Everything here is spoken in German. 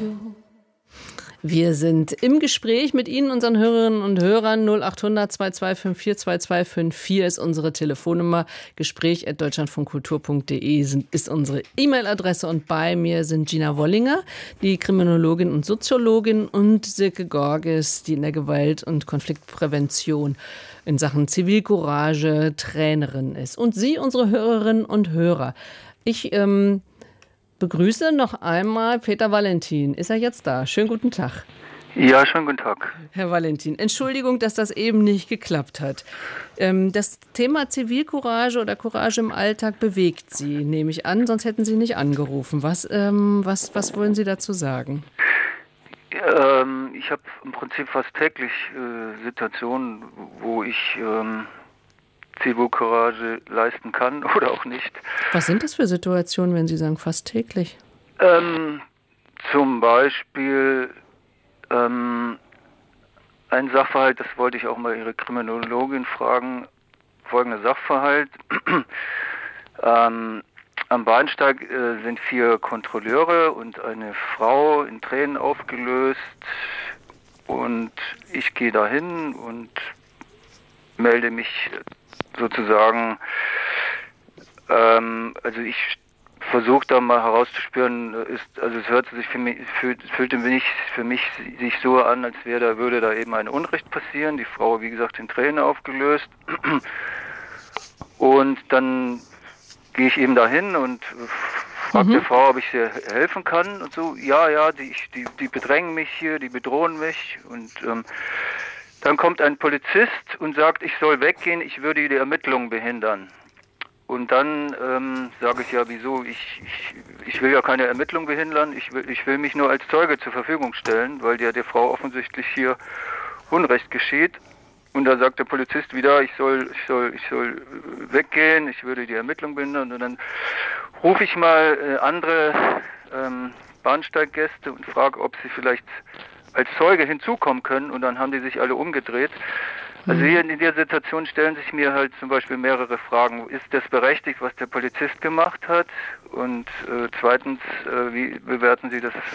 Wir sind im Gespräch mit Ihnen, unseren Hörerinnen und Hörern. 0800 2254 2254 ist unsere Telefonnummer. Gespräch@deutschlandfunkkultur.de ist unsere E-Mail-Adresse. Und bei mir sind Gina Wollinger, die Kriminologin und Soziologin, und Silke Gorges, die in der Gewalt- und Konfliktprävention in Sachen Zivilcourage Trainerin ist. Und Sie, unsere Hörerinnen und Hörer. Ich begrüße noch einmal Peter Valentin. Ist er jetzt da? Schönen guten Tag. Ja, schönen guten Tag. Herr Valentin, Entschuldigung, dass das eben nicht geklappt hat. Das Thema Zivilcourage oder Courage im Alltag bewegt Sie, nehme ich an, sonst hätten Sie nicht angerufen. Was wollen Sie dazu sagen? Ich habe im Prinzip fast täglich Situationen, wo ich Zivilcourage leisten kann oder auch nicht. Was sind das für Situationen, wenn Sie sagen fast täglich? Zum Beispiel ein Sachverhalt, das wollte ich auch mal Ihre Kriminologin fragen. Folgender Sachverhalt. Am Bahnsteig sind 4 Kontrolleure und eine Frau in Tränen aufgelöst. Und ich gehe dahin und melde mich sozusagen, also ich versuche da mal herauszuspüren, es hört sich fühlte mich für mich sich so an, als würde da eben ein Unrecht passieren. Die Frau, wie gesagt, in Tränen aufgelöst. Und dann gehe ich eben dahin und frage der Frau, ob ich ihr helfen kann und so. Ja, die bedrängen mich hier, die bedrohen mich. Und dann kommt ein Polizist und sagt, ich soll weggehen, ich würde die Ermittlungen behindern. Und dann sage ich, ja, wieso? Ich will ja keine Ermittlung behindern, ich will mich nur als Zeuge zur Verfügung stellen, weil der Frau offensichtlich hier Unrecht geschieht. Und da sagt der Polizist wieder, ich soll weggehen, ich würde die Ermittlung behindern. Und dann rufe ich mal andere Bahnsteiggäste und frage, ob sie vielleicht als Zeuge hinzukommen können. Und dann haben die sich alle umgedreht. Also hier in der Situation stellen sich mir halt zum Beispiel mehrere Fragen. Ist das berechtigt, was der Polizist gemacht hat? Und zweitens, wie bewerten Sie das